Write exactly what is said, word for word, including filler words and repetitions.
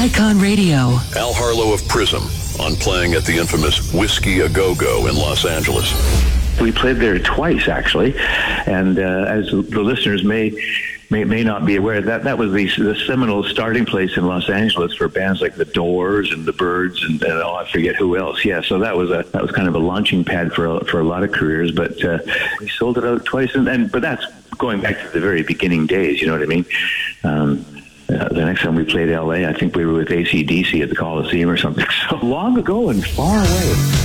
Icon Radio. Al Harlow of Prism on playing at the infamous Whiskey A Go Go in Los Angeles. We played there twice, actually, and uh, as the listeners may may may not be aware, that that was the, the seminal starting place in Los Angeles for bands like the Doors and the Byrds and, and oh, I forget who else. Yeah, so that was a that was kind of a launching pad for a, for a lot of careers. But uh, we sold it out twice, and, and but that's going back to the very beginning days. You know what I mean? Um, Uh, the next time we played L A, I think we were with A C D C at the Coliseum or something. So long ago and far away.